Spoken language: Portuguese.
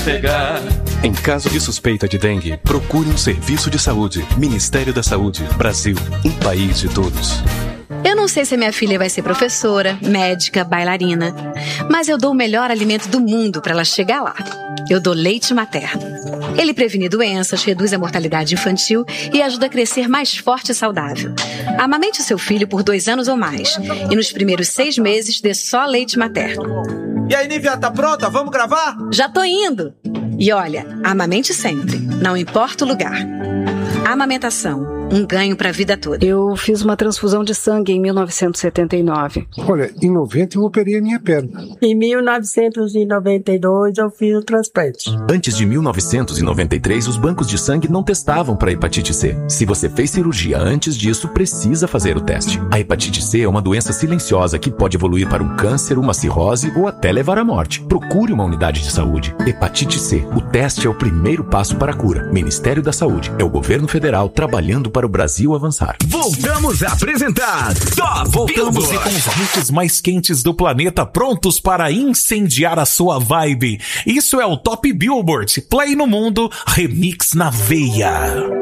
pegar. Em caso de suspeita de dengue, procure um serviço de saúde. Ministério da Saúde. Brasil. Um país de todos. Eu não sei se a minha filha vai ser professora, médica, bailarina, mas eu dou o melhor alimento do mundo para ela chegar lá. Eu dou leite materno. Ele previne doenças, reduz a mortalidade infantil e ajuda a crescer mais forte e saudável. Amamente o seu filho por 2 anos ou mais. E nos primeiros 6 meses, dê só leite materno. E aí, Nívia, tá pronta? Vamos gravar? Já tô indo! E olha, amamente sempre, não importa o lugar. Amamentação, um ganho para a vida toda. Eu fiz uma transfusão de sangue em 1979. Olha, em 90 eu operei a minha perna. Em 1992 eu fiz o transplante. Antes de 1993, os bancos de sangue não testavam para hepatite C. Se você fez cirurgia antes disso, precisa fazer o teste. A hepatite C é uma doença silenciosa que pode evoluir para um câncer, uma cirrose ou até levar à morte. Procure uma unidade de saúde. Hepatite C. O teste é o primeiro passo para a cura. Ministério da Saúde. É o governo federal trabalhando para o Brasil avançar. Voltamos a apresentar Top Billboard. Com os hits mais quentes do planeta prontos para incendiar a sua vibe. Isso é o Top Billboard. Play no mundo, remix na veia.